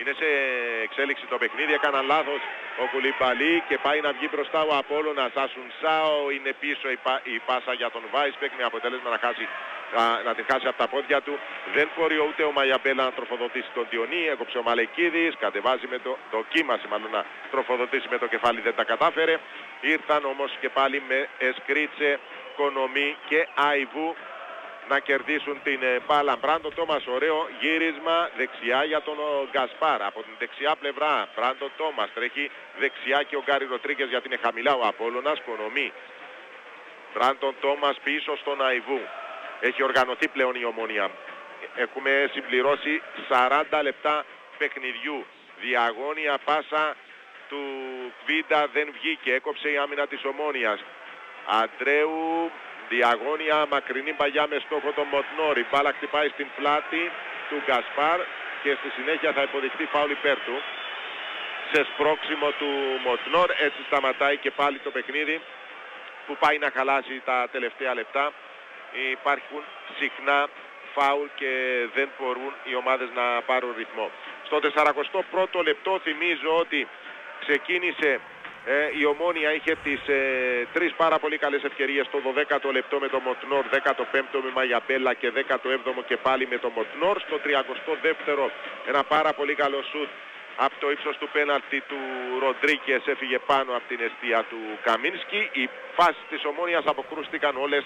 Είναι σε εξέλιξη το παιχνίδι, έκαναν λάθος ο Κουλιμπαλί και πάει να βγει μπροστά ο Απόλλωνας. Ασουνσάο είναι πίσω η πάσα για τον Βάισπεκ με αποτέλεσμα να την χάσει από τα πόδια του. Δεν μπορεί ούτε ο Μαγιαμπέλα να τροφοδοτήσει τον Διονύ, έκοψε ο Μαλεκίδης, κατεβάζει με δοκίμασε μάλλον να τροφοδοτήσει με το κεφάλι, δεν τα κατάφερε. Ήρθαν όμως και πάλι με Εσκρίτσε, Κονομή και Αϊβού να κερδίσουν την μπάλα. Μπράντον Τόμας, ωραίο γύρισμα δεξιά για τον Γκασπάρ. Από την δεξιά πλευρά Μπράντον Τόμας τρέχει δεξιά και ο Γκάρι Ροτρίγκες γιατί είναι χαμηλά ο Απόλλωνας. Κονομή. Μπράντον Τόμας πίσω στον Αϊβού. Έχει οργανωθεί πλέον η Ομόνοια. Έχουμε συμπληρώσει 40 λεπτά παιχνιδιού. Διαγώνια πάσα του Κβίντα δεν βγήκε. Έκοψε η άμυνα της Ομόνοιας. Αντρέου. Διαγώνια μακρινή παγιά με στόχο τον Μοτνόρ. Η μπάλα χτυπάει στην πλάτη του Γκασπάρ και στη συνέχεια θα υποδειχτεί φάουλ υπέρ του. Σε σπρώξιμο του Μοτνόρ. Έτσι σταματάει και πάλι το παιχνίδι που πάει να χαλάσει τα τελευταία λεπτά. Υπάρχουν συχνά φάουλ και δεν μπορούν οι ομάδες να πάρουν ρυθμό. Στο 41ο λεπτό θυμίζω ότι ξεκίνησε η Ομόνοια, είχε τις τρεις πάρα πολύ καλές ευκαιρίες στο 12ο λεπτό με τον Μοτνόρ, 15ο με Μαγιαμπέλα και 17ο και πάλι με τον Μοτνόρ. Στο 32ο ένα πάρα πολύ καλό σουτ από το ύψος του πέναλτι του Ροντρίγκες, έφυγε πάνω από την εστία του Καμίνσκι. Οι φάσεις της Ομόνοιας αποκρούστηκαν όλες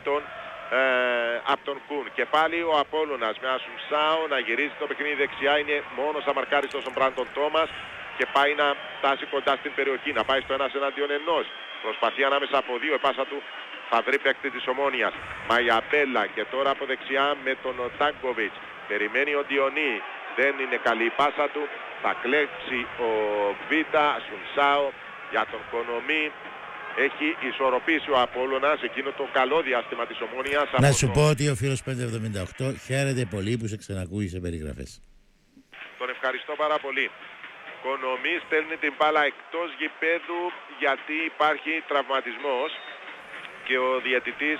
από τον Κουν. Και πάλι ο Απόλλωνας με Ασουνσάο να γυρίζει το παιχνίδι δεξιά, είναι μόνος αμαρκάριστος στον Μπράντον Τόμας και πάει να φτάσει κοντά στην περιοχή, να πάει στο 1 εναντίον 1. Προσπαθεί ανάμεσα από δύο, η πάσα του θα βρει παίκτη της Ομόνοιας. Μαγιαμπέλα και τώρα από δεξιά με τον Τάγκοβιτς. Περιμένει ο Διονύ, δεν είναι καλή η πάσα του. Θα κλέψει ο Κβίτα, Ασουνσάο για τον Κονομή. Έχει ισορροπήσει ο Απόλλωνας εκείνο το καλό διάστημα της Ομόνοιας. Να σου πω ότι ο φίλος 578 χαίρεται πολύ που σε ξανακούει σε περιγραφές. Τον ευχαριστώ πάρα πολύ. Κονομή στέλνει την μπάλα εκτός γηπέδου γιατί υπάρχει τραυματισμός και ο διαιτητής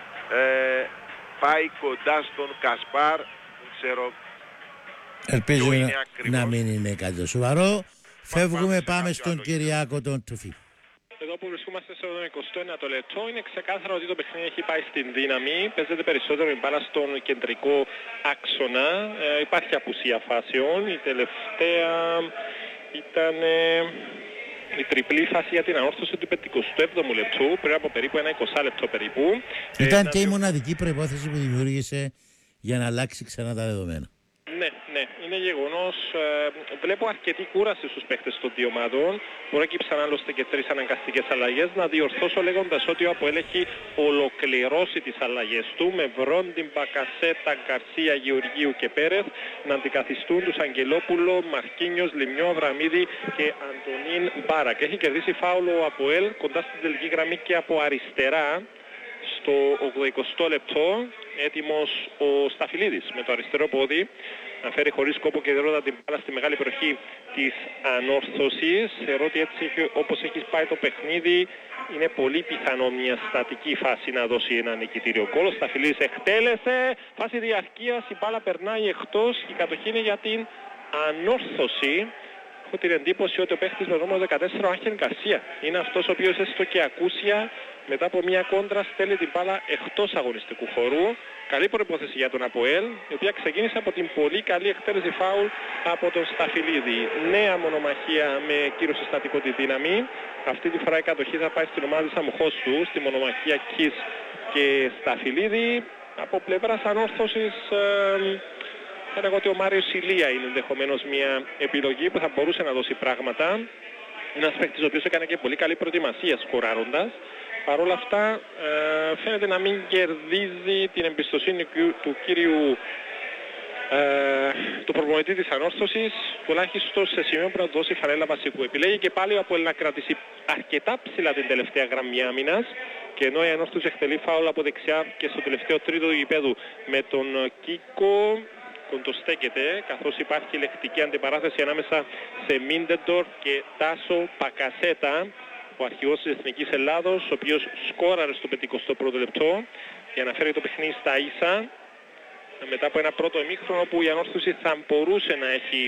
πάει κοντά στον Κασπάρ. Δεν ξέρω. Ελπίζω να μην είναι κάτι το σοβαρό. Φεύγουμε, πάμε στον Κυριάκο τον Τουφί. Εδώ που βρισκόμαστε στο 21ο λεπτό είναι ξεκάθαρο ότι το παιχνίδι έχει πάει στην δύναμη. Παίζεται περισσότερο η μπάλα στον κεντρικό άξονα. Υπάρχει απουσία φάσεων. Η τελευταία ήταν η τριπλή φάση για την ανόρθωση του 57ου λεπτού, πριν από περίπου ένα 20 λεπτό περίπου. Ήταν και η μοναδική προϋπόθεση που δημιούργησε για να αλλάξει ξανά τα δεδομένα. Ναι, είναι γεγονός. Βλέπω αρκετή κούραση στους παίχτες των δύο ομάδων. Προέκυψαν άλλωστε και 3 αναγκαστικές αλλαγές. Να διορθώσω λέγοντας ότι ο Αποέλ έχει ολοκληρώσει τις αλλαγές του με Βρόντιν, Μπακασέτα, Γκαρσία, Γεωργίου και Πέρεθ να αντικαθιστούν τους Αγγελόπουλο, Μαρκίνιος, Λιμιό, Αβραμίδη και Αντωνίν Μπάρακ. Έχει κερδίσει φάουλο ο Αποέλ κοντά στην τελική γραμμή και από αριστερά. Στο 80 λεπτό έτοιμος ο Σταφυλίδης με το αριστερό πόδι να φέρει χωρίς κόπο και δρότα την μπάλα στη μεγάλη περιοχή της ανόρθωσης. Θεωρώ ότι έτσι όπως έχει πάει το παιχνίδι είναι πολύ πιθανό μια στατική φάση να δώσει ένα νικητήριο γκολ. Ο Σταφυλίδης εκτέλεσε, φάση διαρκείας, η μπάλα περνάει εκτός, η κατοχή είναι για την ανόρθωση. Έχω την εντύπωση ότι ο παίχτης με νούμερο 14, ο Άγχεν Γκαρσία, είναι αυτός ο οποίος έστω και ακούσια μετά από μια κόντρα στέλνει την μπάλα εκτός αγωνιστικού χώρου. Καλή προϋπόθεση για τον Αποέλ, η οποία ξεκίνησε από την πολύ καλή εκτέλεση φάουλ από τον Σταφυλίδη. Νέα μονομαχία με κύριο συστατικό τη δύναμη. Αυτή τη φορά η κατοχή θα πάει στην ομάδα της Αμοχώστου, στη μονομαχία Κις και Σταφυλίδη. Από πλευράς ανόρθωσης θα λέγω ότι ο Μάριος Ηλία είναι ενδεχομένως μια επιλογή που θα μπορούσε να δώσει πράγματα. Είναι ένας παίκτης ο οποίος έκανε και πολύ καλή προετοιμασία σκοράροντας. Παρ' όλα αυτά φαίνεται να μην κερδίζει την εμπιστοσύνη του κύριου του προπονητή της ανόρθωσης, τουλάχιστον σε σημείο που να δώσει φανέλα βασικού. Επιλέγει και πάλι από να κρατήσει αρκετά ψηλά την τελευταία γραμμή άμυνας και ενώ η ανόρθωση εκτελεί φάουλ από δεξιά και στο τελευταίο τρίτο του γηπέδου με τον Κίκο κοντοστέκεται, καθώς υπάρχει λεκτική αντιπαράθεση ανάμεσα σε Μίντεντορ και Τάσο Πακασέτα, ο αρχηγός της Εθνικής Ελλάδος, ο οποίος σκόραρε στο 51ο λεπτό για να φέρει το παιχνίδι στα ίσα μετά από ένα πρώτο ημίχρονο που η ανόρθωση θα μπορούσε να έχει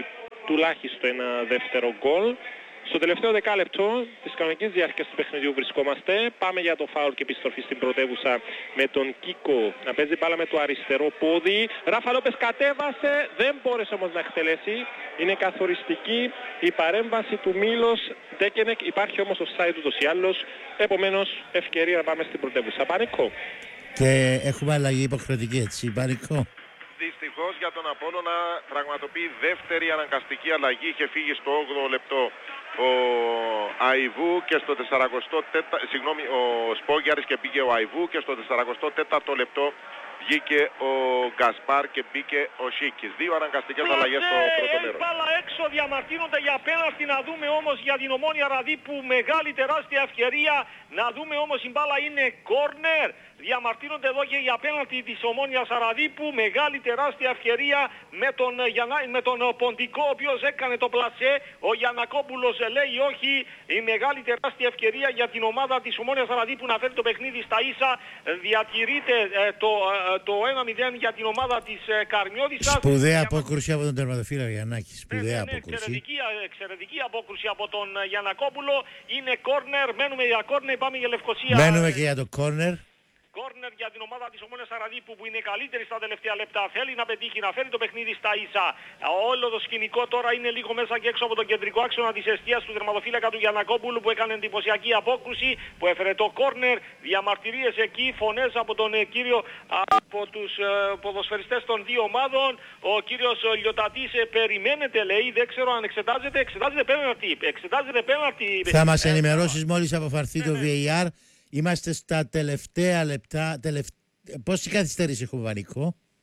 τουλάχιστον ένα δεύτερο γκολ. Στο τελευταίο δεκάλεπτο της κανονικής διάρκειας του παιχνιδιού βρισκόμαστε. Πάμε για το φάουλ και επιστροφή στην πρωτεύουσα με τον Κίκο να παίζει μπάλα με το αριστερό πόδι. Ράφα Λόπες κατέβασε, δεν μπόρεσε όμως να εκτελέσει. Είναι καθοριστική η παρέμβαση του Μίλος Ντέκενεκ. Υπάρχει όμως offside ούτως ή άλλως. Επομένως ευκαιρία να πάμε στην πρωτεύουσα. Πανικό. Και έχουμε αλλαγή υποχρεωτική, έτσι, Πανικό. Δυστυχώς για τον Απόλλωνα πραγματοποιεί δεύτερη αναγκαστική αλλαγή. Είχε φύγει στο 8ο λεπτό ο Αϊβού και στο 44ο, ο Σπόγιαρης και μπήκε ο Αϊβού και στο 44ο λεπτό βγήκε ο Γκασπάρ και μπήκε ο Σίκης. Δύο αναγκαστικές αλλαγές στο πρώτο μέρος. Μπάλα έξω, διαμαρτύρονται για πέναλτι. Να δούμε όμως για την Ομόνοια Ραδίππου μεγάλη τεράστια ευκαιρία. Να δούμε όμως η μπάλα είναι κόρνερ. Διαμαρτύρονται εδώ και για πέναλτι της Ομόνοιας Ραδίππου. Μεγάλη τεράστια ευκαιρία με τον Ποντικό, ο οποίος έκανε το πλασέ. Ο Γιαννακόπουλος λέει όχι. Η μεγάλη τεράστια ευκαιρία για την ομάδα της Ομόνοιας Ραδίππου να φέρει το παιχνίδι στα ίσα. Διατηρείται το 1-0 για την ομάδα της Καρμιώδισσας. Σπουδαία απόκρουση από τον τερματοφύλακα Γιαννάκη. Σπουδαία απόκρουση. Εξαιρετική απόκρουση από τον Γιαννακόπουλο. Είναι κόρνερ. Μένουμε για κόρνερ. Πάμε για Λευκοσία. Μένουμε και για το κόρνερ. Κόρνερ για την ομάδα της Ομόνοιας Ραδίππου που είναι καλύτερη στα τελευταία λεπτά. Θέλει να πετύχει, να φέρει το παιχνίδι στα ίσα. Όλο το σκηνικό τώρα είναι λίγο μέσα και έξω από τον κεντρικό άξονα της εστίας του τερματοφύλακα του Γιαννακόπουλου που έκανε εντυπωσιακή απόκρουση, που έφερε το κόρνερ. Διαμαρτυρίες εκεί, φωνές από τον κύριο, από τους ποδοσφαιριστές των δύο ομάδων. Ο κύριος Λιωτατής περιμένετε, λέει, δεν ξέρω αν εξετάζεται πέναλτι. Θα μας ενημερώσεις μόλις αποφαρθεί το VAR. Είμαστε στα τελευταία λεπτά. Πόση καθυστέρηση έχουμε, Βανικό?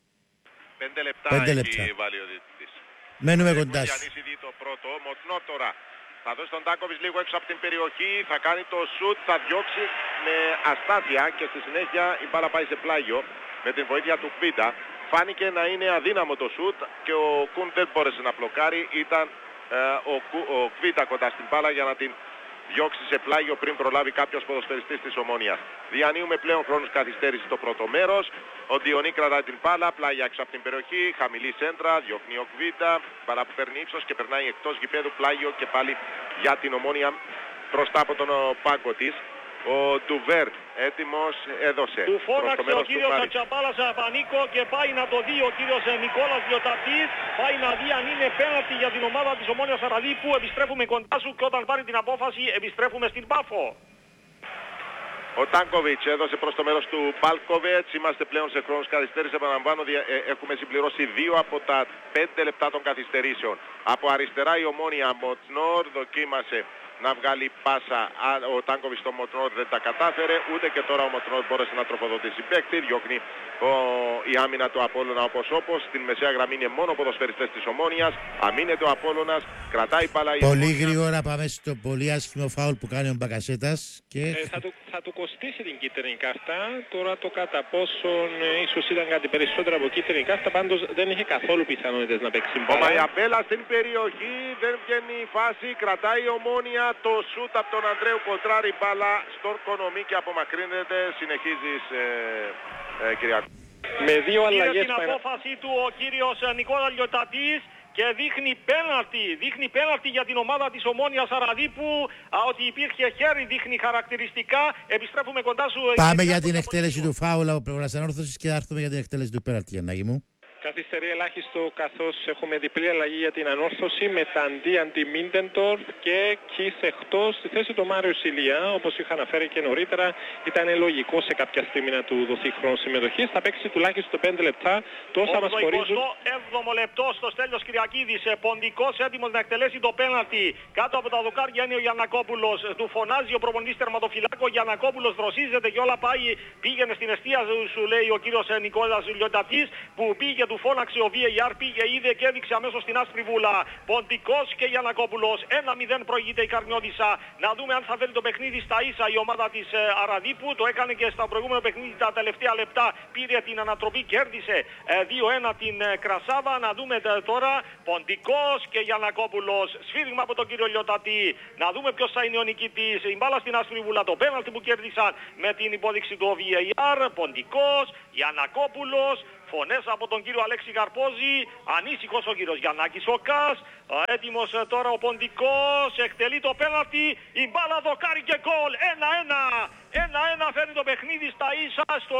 5 λεπτά έχει βάλει ο διαιτητής. Μένουμε κοντά σου. Γιάννης ήδη το πρώτο. Μοτνό τώρα θα δώσει τον Τάκοβιτς λίγο έξω από την περιοχή. Θα κάνει το σουτ, θα διώξει με αστάθεια και στη συνέχεια η μπάλα πάει σε πλάγιο με την βοήθεια του Κβίτα. Φάνηκε να είναι αδύναμο το σουτ και ο Κουν δεν μπόρεσε να μπλοκάρει. Ήταν ο Κβίτα κοντά στην μπάλα για να την διώξει σε πλάγιο πριν προλάβει κάποιος ποδοσφαιριστής της Ομόνοιας. Διανύουμε πλέον χρόνους καθυστέρηση στο πρώτο μέρος. Ο Διονύ κρατάει την μπάλα, πλάγια έξω από την περιοχή, χαμηλή σέντρα, διώχνει ο Κβίτα, μπάλα που παίρνει ύψος και περνάει εκτός γηπέδου, πλάγιο και πάλι για την Ομόνια μπροστά από τον πάγκο της. Ο Ντουβέρ έτοιμος, έδωσε. Του φώναξε ο κύριος Ατσαμπάλας Πανίκο και πάει να το δει ο κύριος Νικόλας Λιωτατής. Πάει να δει αν είναι πέναλτι για την ομάδα της Ομόνοιας Ραδίππου. Επιστρέφουμε κοντά σου και όταν πάρει την απόφαση επιστρέφουμε στην Πάφο. Ο Τάνκοβιτς έδωσε προς το μέρος του Μπάλκοβετς. Είμαστε πλέον σε χρόνους καθυστέρηση. Επαναλαμβάνω, έχουμε συμπληρώσει 2 από τα 5 λεπτά των καθυστερήσεων. Από αριστερά η Ομόνια, Μοτνόρ δοκίμασε να βγάλει πάσα. Ο Τάνκοβιτς στο Μοτνόρ δεν τα κατάφερε. Ούτε και τώρα ο Μοτνόρ μπόρεσε να τροφοδοτήσει παίκτη. Διώχνει η άμυνα του Απόλλωνα όπως. Στην μεσαία γραμμή είναι μόνο ποδοσφαιριστές της Ομόνοιας. Αμήνεται ο Απόλλωνας. Κρατάει μπάλα. Πολύ γρήγορα πάμε στο πολύ άσχημο φάουλ που κάνει ο Μπακασέτας. Και... θα του κοστίσει την κίτρινη κάρτα. Τώρα το κατά πόσον ίσως ήταν κάτι περισσότερο από κίτρινη κάρτα. Πάντως δεν είχε καθόλου πιθανότητες να παίξει μπάλα. Ο Μαϊαμπέλα στην περιοχή. Δεν βγαίνει η φάση. Κρατάει η Ομόνια. Το σούτ από τον Ανδρέου Κοτράρη, μπάλα στον Κονομί και απομακρύνεται. Συνεχίζεις Κυριακό. Με δύο αλλαγές την απόφαση του ο κύριος Νικόλα Λιωτατής και δείχνει πέναλτι για την ομάδα της Ομόνοιας Ραδίππου. Ότι υπήρχε χέρι, δείχνει χαρακτηριστικά. Επιστρέφουμε κοντά σου. Πάμε για την εκτέλεση του φάουλα από πλευράς ανόρθωσης και θα έρθουμε για την εκτέλεση του πέναλτι, Γιαννάκη μου. Καθυστερεί ελάχιστο καθώς έχουμε διπλή αλλαγή για την ανόρθωση με Ταντί αντι Μίντεντορφ και Κις εκτός. Στη θέση του Μάριο Σιλία, όπως είχα αναφέρει και νωρίτερα, ήταν λογικό σε κάποια στιγμή να του δοθεί χρόνο συμμετοχής. Θα παίξει τουλάχιστον 5 λεπτά. Τόσα μας χωρίζουν. 7ο λεπτό στο Στέλιος Κυριακίδης. Ποντικός έτοιμος να εκτελέσει το πέναλτι. Κάτω από τα δοκάρια είναι ο Γιαννακόπουλος. Του φωνάζει ο προπονητής τερματοφυλάκο. Ο Γιαννακόπουλος δροσίζεται και όλα πήγαινε στην εστία σου, λέει ο κύριος Νικόλας Λιωτατής, που πήγε του φώναξε ο VAR, πήγε, είδε και έδειξε αμέσως την άσπρη βούλα. Ποντικός και Γιαννακόπουλος. 1-0 προηγείται η Καρμιώδισσα. Να δούμε αν θα φέρει το παιχνίδι στα ίσα η ομάδα της Αραδίππου. Το έκανε και στα προηγούμενα παιχνίδι τα τελευταία λεπτά. Πήρε την ανατροπή, κέρδισε 2-1 την Κρασάβα. Να δούμε τώρα. Ποντικός και Γιαννακόπουλος. Σφύριγμα από τον κύριο Λιωτατή. Να δούμε ποιος θα είναι ο νικητής. Η μπάλα στην άσπρη βούλα. Το πέναλτι που κέρδισαν με την υπόδειξη του VAR. Ποντικός, Γιαννακόπουλος. Φωνές από τον κύριο Αλέξη Καρπόζη. Ανήσυχος ο κύριος Γιαννάκης ο Κας. Έτοιμος τώρα ο Ποντικός. Εκτελεί το πέναλτι. Η μπάλα δοκάρει και γκολ. 1-1. 1-1 φέρνει το παιχνίδι στα ίσα στο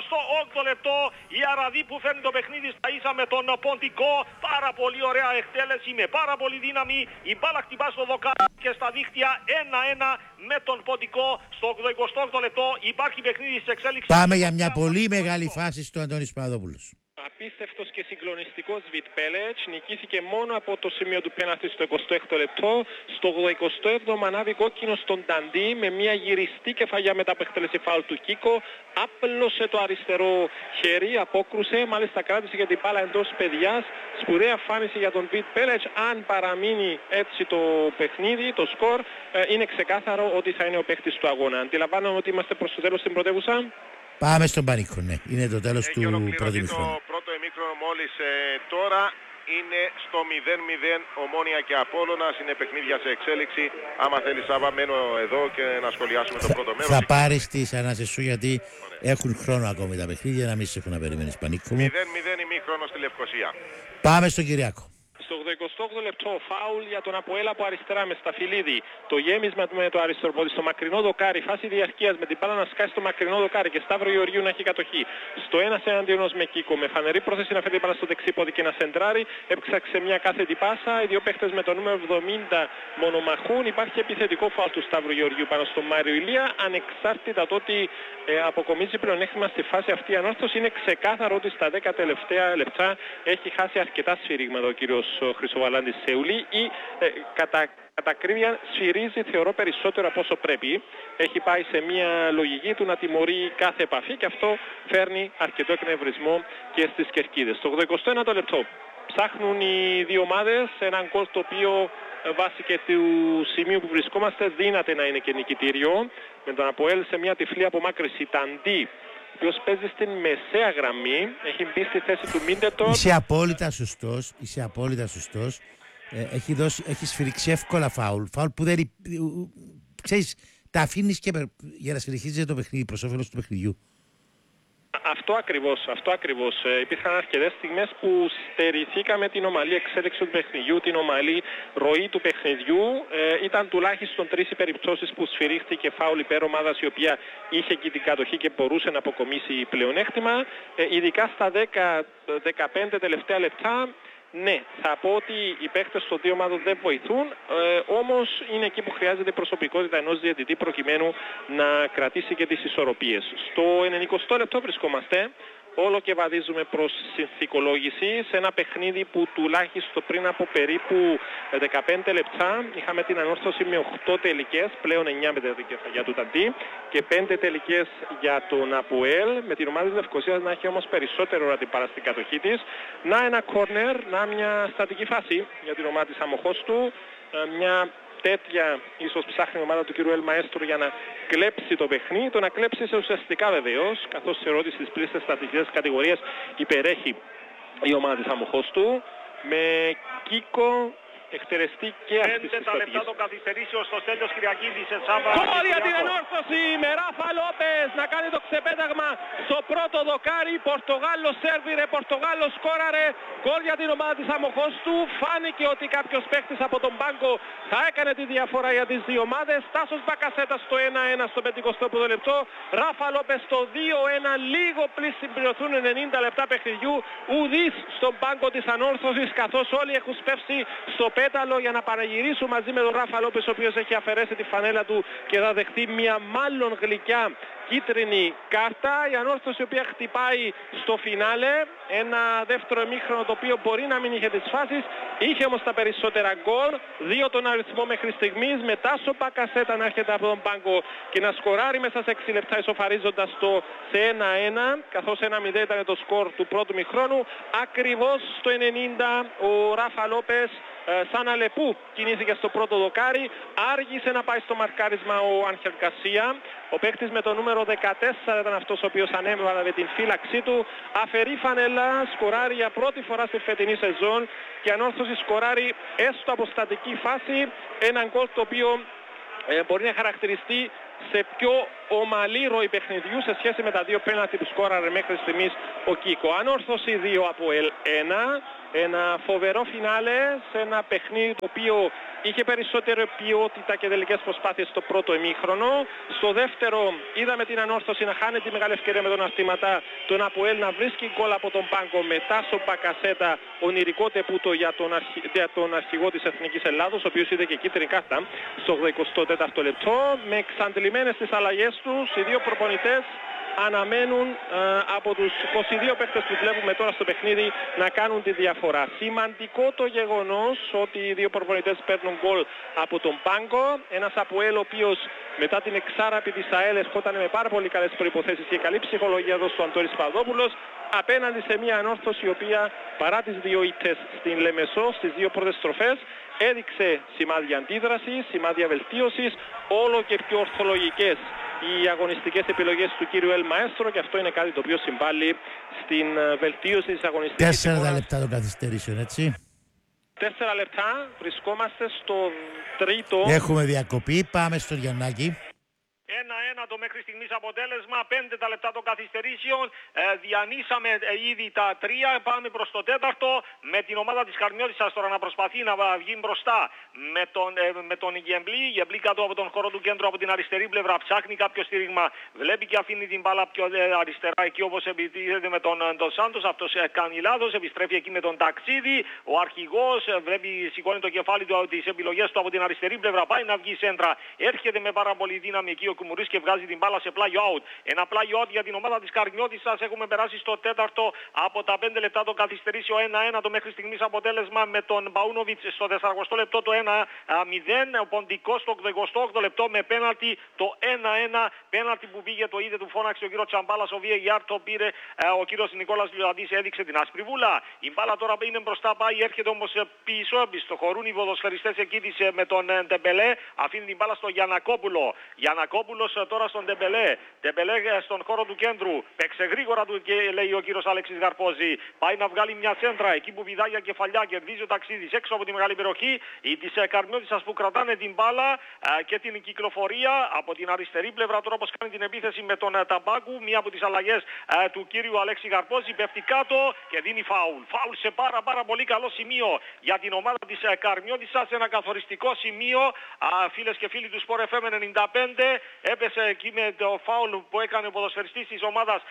28ο λεπτό. Η Αραδί που φέρνει το παιχνίδι στα ίσα με τον Ποντικό. Πάρα πολύ ωραία εκτέλεση με πάρα πολύ δύναμη. Η μπάλα χτυπά στο δοκάρι και στα δίχτυα. 1-1 με τον Ποντικό στο 28ο λεπτό. Υπάρχει παιχνίδι της εξέλιξης. Πάμε για μια πολύ μεγάλη φάση στο Αντώνης Παπαδόπουλος. Απίστευτος και συγκλονιστικός Βιτ Πέλετς, νικήθηκε μόνο από το σημείο του πέναλτι στο 26ο λεπτό. Στο 87ο ανάβει κόκκινο στον Ταντί με μια γυριστή κεφαλιά μετά από εκτέλεση φάουλ του Κίκο. Άπλωσε το αριστερό χέρι, απόκρουσε, μάλιστα κράτησε για την μπάλα εντός παιδιάς. Σπουδαία εμφάνιση για τον Βιτ Πέλετς. Αν παραμείνει έτσι το παιχνίδι, το σκορ, είναι ξεκάθαρο ότι θα είναι ο παίκτης του αγώνα. Αντιλαμβάνομαι ότι είμαστε προς το τέλος στην πρωτεύουσα. Πάμε στον Πανίκο, ναι. Είναι το τέλος του πρώτου ημίχρονου. Το πρώτο ημίχρονο μόλις τώρα είναι στο 0-0 Ομόνοια και Απόλλωνας. Είναι παιχνίδια σε εξέλιξη. Άμα θέλεις Σάβα, μένω εδώ και να σχολιάσουμε το πρώτο μέρος. Θα πάρεις τις ανάσες σου γιατί έχουν χρόνο ακόμη τα παιχνίδια, να μην σε έχουν να περιμένεις Πανίκο μου. 0-0 ημίχρονο στη Λευκοσία. Πάμε στον Κυριάκο. Στο 28ο λεπτό φάουλ για τον Αποέλ από αριστερά με Σταφυλίδη. Το γέμισμα με το αριστερό πόδι στο μακρινό δοκάρι. Φάση διαρκείας με την μπάλα να σκάσει στο μακρινό δοκάρι και Σταύρο Γεωργίου να έχει κατοχή. Στο 1-1 με Κίκο. Με φανερή πρόθεση να φέρει την μπάλα στο δεξί πόδι και να σεντράρει. Έψαξε μια κάθετη πάσα. Οι δύο παίχτες με το νούμερο 70 μονομαχούν. Υπάρχει επιθετικό φάουλ του Σταύρου Γεωργίου πάνω στον Μάριο Ηλία. Ανεξάρτητα το ότι αποκομίζει πλεονέκτημα στη φάση αυτή η ανόρθωση, είναι ξεκάθαρο ότι στα 10 τελευταία λεπτά έχει χάσει αρκετά σφυρίγματα ο κύριος Χρυσοβαλάντης Σεουλή ή κατά ακρίβεια σφυρίζει θεωρώ περισσότερο από όσο πρέπει. Έχει πάει σε μια λογική του να τιμωρεί κάθε επαφή και αυτό φέρνει αρκετό εκνευρισμό και στις κερκίδες. Στο 81ο λεπτό ψάχνουν οι δύο ομάδες έναν γκολ το οποίο βάσει και του σημείου που βρισκόμαστε δύναται να είναι και νικητήριο. Με τον Αποέλ σε μια τυφλή απομάκρυση Ταντί, ο οποίος παίζει στην μεσαία γραμμή, έχει μπει στη θέση του Μίντετο. Είσαι απόλυτα σωστός. Έχει σφυριξει εύκολα φάουλ που δεν... Ξέρεις, τα αφήνεις και για να σφυριχίζεται το παιχνίδι προς όφελος του παιχνιδιού. Αυτό ακριβώς. Υπήρχαν αρκετές στιγμές που στερηθήκαμε την ομαλή εξέλιξη του παιχνιδιού, την ομαλή ροή του παιχνιδιού. Ήταν τουλάχιστον 3 οι περιπτώσεις που σφυρίχθηκε φάουλ υπέρ ομάδας η οποία είχε και την κατοχή και μπορούσε να αποκομίσει πλεονέκτημα. Ειδικά στα 10-15 τελευταία λεπτά. Ναι, θα πω ότι οι παίκτες των δύο ομάδων δεν βοηθούν, όμως είναι εκεί που χρειάζεται η προσωπικότητα ενός διαιτητή προκειμένου να κρατήσει και τις ισορροπίες. Στο 90 λεπτό βρισκόμαστε, όλο και βαδίζουμε προς συνθηκολόγηση σε ένα παιχνίδι που τουλάχιστον πριν από περίπου 15 λεπτά είχαμε την ανόρθωση με 8 τελικές, πλέον 9 με την κεφαλιά του Ταντί και 5 τελικές για τον Αποέλ, με την ομάδα της Λευκοσίας να έχει όμως περισσότερο να την πάρει στην κατοχή της. Να ένα κόρνερ, να μια στατική φάση για την ομάδα της Αμοχώστου, μια τέτοια ίσως ψάχνει η ομάδα του κ. Ελμαέστρου για να κλέψει το παιχνίδι. Το να κλέψει σε ουσιαστικά βεβαίως, καθώς σε ερώτηση στις πλήστες στατικές κατηγορίες υπερέχει η ομάδα της Αμοχώστου. Με Κίκο εκτελεστή και αυτή τη 5 λεπτά των καθυστερήσεων στο Στέλιος Κυριακίδης σε Σάβα. Γκολ για την ενόρθωση με Ράφα Λόπες να κάνει το ξεπέταγμα στο πρώτο δοκάρι. Πορτογάλος σέρβιρε, Πορτογάλος σκόραρε. Γκολ για την ομάδα της Αμοχώστου. Φάνηκε ότι κάποιος παίχτης από τον πάγκο θα έκανε τη διαφορά για τις δύο ομάδες. Τάσος Μπακασέτα στο 1-1 στο 55ο λεπτό. Ράφα Λόπες στο 2-1 λίγο πριν συμπληρωθούν 90 λεπτά παιχνιδιού. Ουδής στον πάγκο της ανόρθωσης καθώς όλοι έχουν σπεύσει στο πέταλο για να παραγυρίσουν μαζί με τον Ράφα Λόπες, ο οποίος έχει αφαιρέσει τη φανέλα του και θα δεχτεί μια μάλλον γλυκιά κίτρινη κάρτα. Η ανόρθωση η οποία χτυπάει στο φινάλε. Ένα δεύτερο ημίχρονο το οποίο μπορεί να μην είχε τις φάσεις. Είχε όμως τα περισσότερα γκολ. 2 τον αριθμό μέχρι στιγμής. Με Τάσο Μπακασέτα να έρχεται από τον πάγκο και να σκοράρει μέσα σε 6 λεπτά ισοφαρίζοντας το σε 1-1. Καθώς 1-0 ήταν το σκορ του πρώτου ημιχρόνου. Ακριβώς στο 90 ο Ράφα Λόπες σαν αλεπού κινήθηκε στο πρώτο δοκάρι. Άργησε να πάει στο μαρκάρισμα ο Άγχελ Γκαρσία. Ο παίκτης με το νούμερο 14 ήταν αυτός ο οποίος ανέβαλε με την φύλαξή του. Αφαιρεί φανέλα, σκοράρει για πρώτη φορά στη φετινή σεζόν και ανόρθωση σκοράρει έστω από στατική φάση. Έναν γκολ το οποίο μπορεί να χαρακτηριστεί σε πιο ομαλή ροή παιχνιδιού σε σχέση με τα δύο πέναλτι που σκόραρε μέχρι στιγμής ο Κίκο. Ανόρθωση 2 από ΕΛ 1. Ένα φοβερό φινάλε σε ένα παιχνίδι το οποίο είχε περισσότερη ποιότητα και τελικές προσπάθειες στο πρώτο ημίχρονο. Στο δεύτερο είδαμε την Ανόρθωση να χάνει τη μεγάλη ευκαιρία με τον Αρτηματά, τον Αποέλ να βρίσκει γκολ από τον πάγκο μετά στο Μπακασέτα, ονειρικό τεπούτο για τον αρχηγό της Εθνικής Ελλάδος, ο οποίος είδε και κίτρινη κάρτα στο 84ο λεπτό. Με εξαντλημένες τις αλλαγές τους, οι δύο προπονητές αναμένουν από τους 22 παίκτες που βλέπουμε τώρα στο παιχνίδι να κάνουν τη διαφορά. Σημαντικό το γεγονός ότι οι δύο προπονητές παίρνουν γκολ από τον πάγκο. Ένας Αποέλ ο οποίος μετά την εξάραπη της ΑΕΛ ερχόταν με πάρα πολύ καλές προϋποθέσεις και καλή ψυχολογία εδώ στο Αντώνης Παπαδόπουλος, απέναντι σε μια Ανόρθωση η οποία παρά τις δύο ήττες στην Λεμεσό στις δύο πρώτες στροφές έδειξε σημάδια αντίδρασης, σημάδια βελτίωσης, όλο και πιο ορθολογικές οι αγωνιστικές επιλογές του κύριου Ελ Μαέστρο, και αυτό είναι κάτι το οποίο συμβάλλει στην βελτίωση της αγωνιστικής 4 λεπτά των καθυστερήσεων, έτσι. 4 λεπτά, βρισκόμαστε στο τρίτο. Έχουμε διακοπή, πάμε στο Γιαννάκη. 1-1 το μέχρι στιγμής αποτέλεσμα, 5 τα λεπτά των καθυστερήσεων, διανύσαμε ήδη τα 3, πάμε προς το τέταρτο με την ομάδα της Καρμιώτισσας τώρα να προσπαθεί να βγει μπροστά με τον Γεμπλή. Γεμπλή κάτω από τον χώρο του κέντρου από την αριστερή πλευρά, ψάχνει κάποιο στήριγμα, βλέπει και αφήνει την μπάλα πιο αριστερά εκεί όπως επιτίθεται με τον Σάντος, αυτός κάνει λάθος, επιστρέφει εκεί με τον Ταξίδη, ο αρχηγός βλέπει, σηκώνει το κεφάλι του, τις επιλογές του από την αριστερή πλευρά, πάει να βγει σέντρα, έρχεται με πάρα πολύ δύναμη εκεί ο Κουμουρίς και βγάζει την μπάλα σε πλάγιο out. Ένα πλάγιο out για την ομάδα της Καρμιώτισσας. Έχουμε περάσει στο τέταρτο από τα 5 λεπτά των καθυστερήσεων. 1-1 το μέχρι στιγμής αποτέλεσμα με τον Μπαούνοβιτς στο 40 λεπτό το 1-0. Ο Ποντικός στο 88 λεπτό με πέναλτι το 1-1. Πέναλτι που πήγε, το είδε, του φώναξε ο κύριος Τσαμπάλας. Ο VAR το πήρε ο κύριος Νικόλας Λιωδαντής, έδειξε την άσπρη βούλα. Η μπάλα τώρα είναι μπροστά, πάει, έρχεται όμως πίσω. Πιστοχωρούν οι ποδοσφαιριστές εκεί της με τον Ντεμπελέ. Αφήνει την μπάλα στο Γιαννακόπουλο. Γιαννακόπουλος τώρα στον Ντεμπελέ. Ντεμπελέ στον χώρο του κέντρου. Παίξε γρήγορα του και λέει ο κύριος Αλέξης Γαρπόζη. Πάει να βγάλει μια σέντρα εκεί που πηδάει για κεφαλιά. Κερδίζει ο Ταξίδης έξω από τη μεγάλη περιοχή. Οι της Καρμιώτισσας που κρατάνε την μπάλα και την κυκλοφορία από την αριστερή πλευρά. Τώρα όπως κάνει την επίθεση με τον Ταμπάκου. Μία από τις αλλαγές του κύριου Αλέξη Γαρπόζη. Πέφτει κάτω και δίνει φάουλ. Φάουλ σε πάρα πολύ καλό σημείο για την ομάδα της Καρμιώτισσας. Ένα καθοριστικό σημείο. Φίλες και φίλοι του Sport FM 95. Έπεσε εκεί με το φάουλ που έκανε ο ποδοσφαιριστής της ομάδας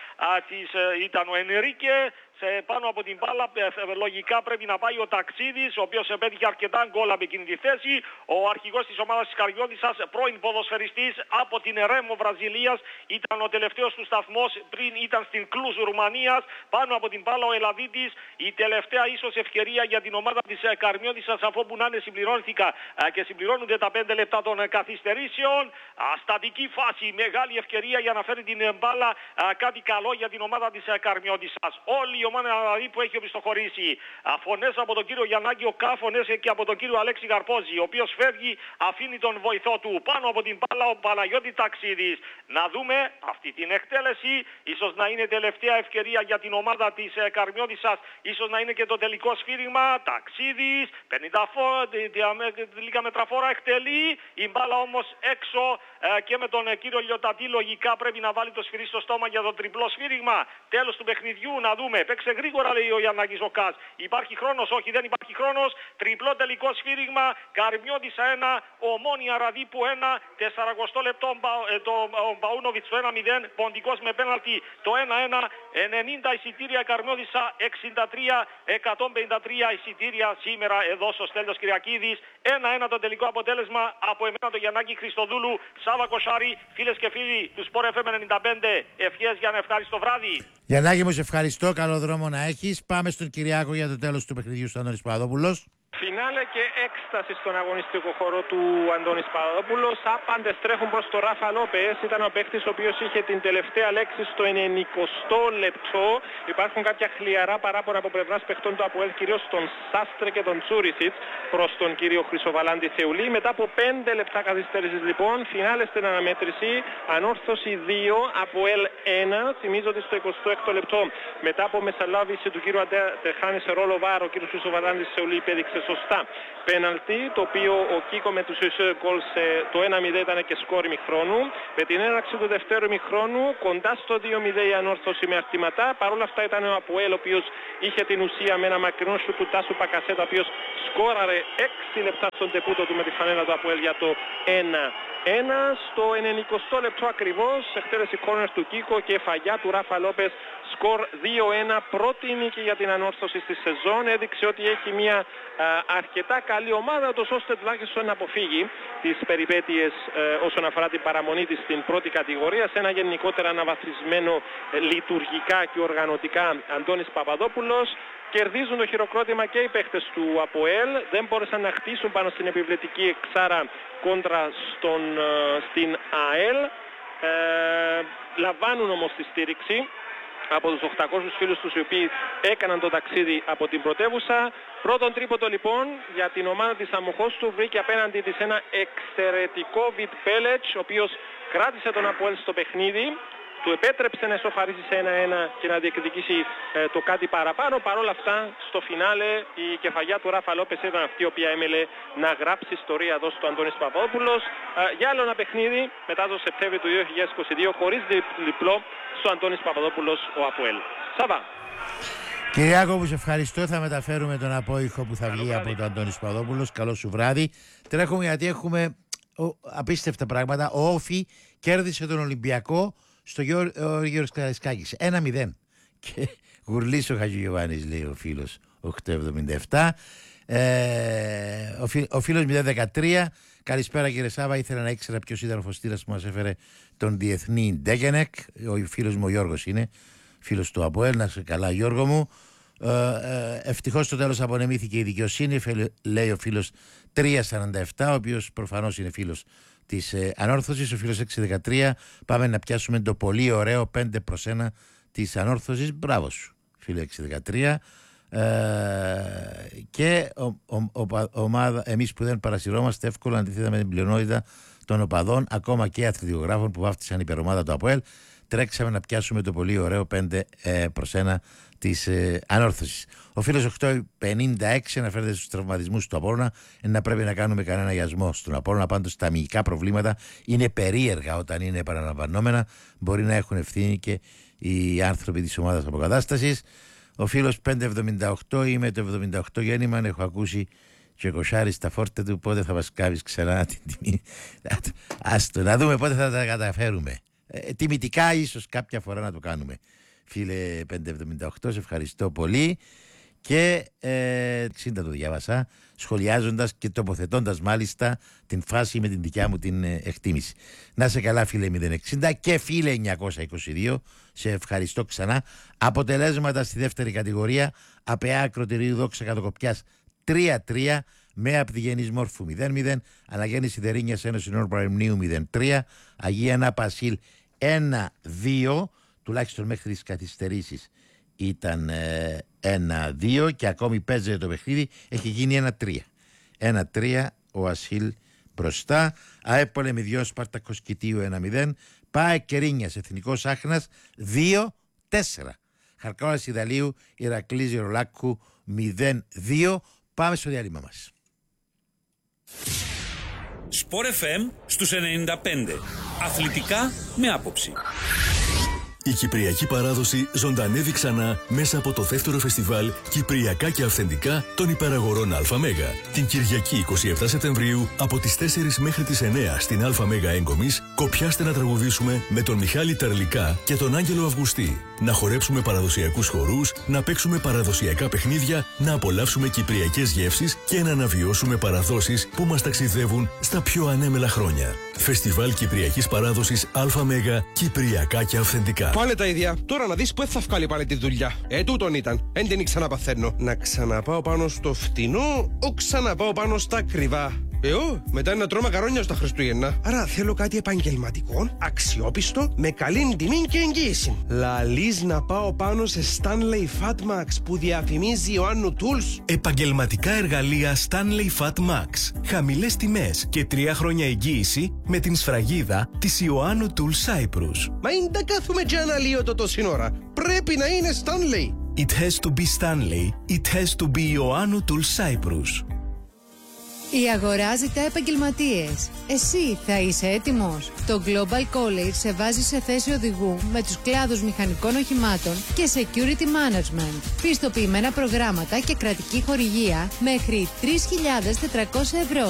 ήταν ο Ενρίκε. Πάνω από την μπάλα λογικά πρέπει να πάει ο Ταξίδης, ο οποίος επέτυχε αρκετά γκολ από εκείνη τη θέση. Ο αρχηγός της ομάδας της Καρμιώτισσας, πρώην ποδοσφαιριστής από την Ρέμο Βραζιλίας, ήταν ο τελευταίος του σταθμός, πριν ήταν στην Κλουζ Ρουμανίας. Πάνω από την μπάλα ο Ελαδίτης, η τελευταία ίσως ευκαιρία για την ομάδα της Καρμιώτισσας, αφού που να είναι συμπληρώθηκα και συμπληρώνονται τα 5 λεπτά των καθυστερήσεων. Στατική φάση, μεγάλη ευκαιρία για να φέρει την μπάλα κάτι καλό για την ομάδα της Καρμιώτισσας. Όλοι η ομάδα δηλαδή που έχει οπισθοχωρήσει. Φωνές από τον κύριο Γιαννάκη Οκά, φωνές και από τον κύριο Αλέξη Γαρπόζη, ο οποίος φεύγει, αφήνει τον βοηθό του. Πάνω από την μπάλα ο Παναγιώτη Ταξίδης. Να δούμε αυτή την εκτέλεση. Ίσως να είναι τελευταία ευκαιρία για την ομάδα της Καρμιώτισσας. Ίσως να είναι και το τελικό σφύριγμα. Ταξίδης, 50 λίγα μετραφόρα εκτελεί. Η μπάλα όμως έξω και με τον κύριο Λιωτατή λογικά πρέπει να βάλει το σφυρί στο στόμα για το τριπλό σφύριγμα. Τέλος του παιχνιδιού, να δούμε. Παίξε γρήγορα, λέει ο Γιαννάκης Οκάς. Υπάρχει χρόνος? Όχι, δεν υπάρχει χρόνος. Τριπλό τελικό σφύριγμα. Καρμιώτισσα 1, Ομόνια Ραδίπου 1. 40 λεπτό το Μπαούνοβιτς το 1-0. Ποντικός με πέναλτι το 1-1. 90 εισιτήρια Καρμιώτισσα, 63, 153 εισιτήρια σήμερα εδώ στο Στέλιος Κυριακίδης. 1-1 το τελικό αποτέλεσμα. Από εμένα το Γιαννάκη Χριστοδούλου, Σάβα Κοσάρη, φίλες και φίλοι του Sport FM 95. Ευχές για ένα ευχάριστο βράδυ. Γιαννάκη μου, σε ευχαριστώ. Καλό δρόμο να έχεις. Πάμε στον Κυριάκο για το τέλος του παιχνιδιού στο Αντώνης Παπαδόπουλος. Φινάλε και έκσταση στον αγωνιστικό χώρο του Αντώνης Παπαδόπουλος. Άπαντες τρέχουν προς τον Ράφα Λόπες. Ήταν ο παίκτης ο οποίος είχε την τελευταία λέξη στο 90 λεπτό. Υπάρχουν κάποια χλιαρά παράπονα από πλευράς παιχτών του ΑΠΟΕΛ, κυρίως τον Σάστρε και τον Τσούρισιτς, προς τον κύριο Χρυσοβαλάντη Θεουλή. Μετά από 5 λεπτά καθυστέρησης λοιπόν, φινάλε στην αναμέτρηση. Ανόρθωση 2, ΑΠΟΕΛ 1. Θυμίζω ότι στο 26ο λεπτό, μετά από μεσαλάβηση του κύριου Αντέχανη σε ρόλο βάρο, ο κύριος Χρυσοβαλάντης Θεουλή υπέδειξε σωστά πέναλτι, το οποίο ο Κίκο με τους ισόιους γκολ το 1-0 ήταν και σκόρ ημιχρόνου. Με την έναρξη του δευτέρου ημιχρόνου, κοντά στο 2-0 η ανόρθωση με αρτήματα. Παρ' όλα αυτά ήταν ο Αποέλ, ο οποίος είχε την ουσία με ένα μακρινό σου του Τάσου Πακασέτα, ο οποίος σκόραρε 6 λεπτά στον τεπούτο του με τη φανέλα του Αποέλ για το 1-1. Στο 90 λεπτό ακριβώς, εκτέλεση κόρνερ του Κίκο και φαγιά του Ράφα Λόπες, σκορ 2-1, πρώτη νίκη για την ανόρθωση στη σεζόν. Έδειξε ότι έχει μια αρκετά καλή ομάδα, ώστε τουλάχιστον να αποφύγει τις περιπέτειες όσον αφορά την παραμονή της στην πρώτη κατηγορία, σε ένα γενικότερα αναβαθμισμένο λειτουργικά και οργανωτικά Αντώνης Παπαδόπουλος. Κερδίζουν το χειροκρότημα και οι παίχτες του ΑΠΟΕΛ, δεν μπόρεσαν να χτίσουν πάνω στην επιβλητική εξάρα κόντρα στην ΑΕΛ. Λαμβάνουν όμως τη στήριξη από τους 800 φίλους τους, οι οποίοι έκαναν το ταξίδι από την πρωτεύουσα. Πρώτον τρίποντο λοιπόν για την ομάδα της Αμοχώστου, βρήκε απέναντι της ένα εξαιρετικό Βιτ Πέλετς, ο οποίος κράτησε τον Αποέλ στο παιχνίδι, του επέτρεψε να ισοφαρίσει σε 1-1 και να διεκδικήσει το κάτι παραπάνω. Παρ' όλα αυτά, στο φινάλε η κεφαγιά του Ράφα Λόπες ήταν αυτή η οποία έμελε να γράψει ιστορία εδώ στο Αντώνης Παπαδόπουλος. Για άλλο ένα παιχνίδι μετά το Σεπτέμβριο του 2022, χωρίς διπλό στο Αντώνης Παπαδόπουλος ο Αποέλ. Σάβα. Κυριάκο, που σε ευχαριστώ. Θα μεταφέρουμε τον απόϊχο που θα βγει από τον Αντώνης Παπαδόπουλος. Καλό σου βράδυ. Τρέχουμε γιατί έχουμε απίστευτα πράγματα. Ο Όφι κέρδισε τον Ολυμπιακό στο Γιώργος Καραϊσκάκης 1-0. Και γουρλής ο Χατζηγιοβάνης, λέει ο φίλος 877. Ο φίλος 013. Καλησπέρα κύριε Σάβα, ήθελα να ήξερα ποιος ήταν ο φωστήρας που μας έφερε τον διεθνή Ντέγενεκ. Ο φίλος μου ο Γιώργος είναι, φίλος του Αποέλ. Να σε καλά Γιώργο μου. Ευτυχώς στο τέλος απονεμήθηκε η δικαιοσύνη, λέει ο φίλος 347, ο οποίος προφανώς είναι φίλος της Ανόρθωσης. Ο φίλος 613, πάμε να πιάσουμε το πολύ ωραίο 5-1 της Ανόρθωσης. Μπράβο σου φίλε 613. Και ομάδα, εμείς που δεν παρασυρώμαστε εύκολα αντίθετα με την πλειονότητα των οπαδών, ακόμα και αθλητικογράφων που βάφτισαν υπερομάδα του Αποέλ, τρέξαμε να πιάσουμε το πολύ ωραίο 5-1 της Ανόρθωσης. Ο φίλος 856 αναφέρεται στους τραυματισμούς του Απόλλωνα, να πρέπει να κάνουμε κανένα γιασμό στον Απόλλωνα. Πάντως τα μυϊκά προβλήματα είναι περίεργα όταν είναι επαναλαμβανόμενα, μπορεί να έχουν ευθύνη και οι άνθρωποι της ομάδας αποκατάστασης. Ο φίλος 578, είμαι το 78 γέννημα, έχω ακούσει και κοσάρι στα φόρτε του, πότε θα μας κάβεις ξανά την τιμή. Άστο, να δούμε πότε θα τα καταφέρουμε. Τιμητικά ίσως κάποια φορά να το κάνουμε. Φίλε 578, σε ευχαριστώ πολύ. Και 60 το διάβασα, σχολιάζοντας και τοποθετώντας μάλιστα την φάση με την δικιά μου την εκτίμηση. Να σε καλά φίλε 060 και φίλε 922, σε ευχαριστώ ξανά. Αποτελέσματα στη δεύτερη κατηγορία: ΑΠΕΑ Ακροτηρίου Δόξα Κατοκοπιάς 3-3, με Απδιγενής Μόρφου 0-0, Αναγέννηση Δερίνιας Ένωση Νόρ Παρεμνίου 0-3, Αγία Νάπα Ασίλ 1-2, τουλάχιστον μέχρι τις καθυστερήσεις ήταν 1-2 και ακόμη παίζεται το παιχνίδι, έχει γίνει 1-3. 1-3 ο Ασίλ μπροστά. ΑΕΠ Πολεμιδιών Σπάρτακος Κητίου 1-0. ΠΑΕ Κερίνιας Εθνικός Άχνας 2-4. Χαρκάωνας Ιδαλίου Ηρακλής Ρολάκου 0-2. Πάμε στο διάλειμμα μας. Σπορ FM στους 95. Αθλητικά με άποψη. Η κυπριακή παράδοση ζωντανεύει ξανά μέσα από το δεύτερο φεστιβάλ Κυπριακά και Αυθεντικά των Υπεραγορών ΑΜΕΓΑ. Την Κυριακή 27 Σεπτεμβρίου από τις 4 μέχρι τις 9 στην ΑΜΕΓΑ Έγκομης, κοπιάστε να τραγουδήσουμε με τον Μιχάλη Τερλικά και τον Άγγελο Αυγουστή. Να χορέψουμε παραδοσιακούς χορούς, να παίξουμε παραδοσιακά παιχνίδια, να απολαύσουμε κυπριακές γεύσεις και να αναβιώσουμε παραδόσεις που μας ταξιδεύουν στα πιο ανέμελα χρόνια. Φεστιβάλ Κυπριακής Παράδοσης ΑΜΕΓΑ, Κυπριακά και Αυθεντικά. Πάλι τα ίδια. Τώρα να δεις που θα βγάλει πάλι τη δουλειά. Τούτον ήταν. Εν την ξαναπαθαίνω. Να ξαναπάω πάνω στο φτηνό, ή ξαναπάω πάνω στα ακριβά. Μετά να τρώω μακαρόνια στα Χριστούγεννα. Άρα θέλω κάτι επαγγελματικό, αξιόπιστο, με καλή τιμή και εγγύηση. Λαλείς να πάω πάνω σε Stanley Fatmax που διαφημίζει Ιωάννου Tools. Επαγγελματικά εργαλεία Stanley Fatmax. Χαμηλές τιμές και 3 χρόνια εγγύηση με την σφραγίδα της Ιωάννου Tools Cyprus. Μα είναι τα κάθουμε και αναλύω το τόση ώρα. Πρέπει να είναι Stanley. It has to be Stanley. It has to be Ιωάννου Tools Cyprus. Η αγορά ζητά επαγγελματίες. Εσύ θα είσαι έτοιμος? Το Global College σε βάζει σε θέση οδηγού με τους κλάδους μηχανικών οχημάτων και Security Management. Πιστοποιημένα προγράμματα και κρατική χορηγία μέχρι 3.400 ευρώ.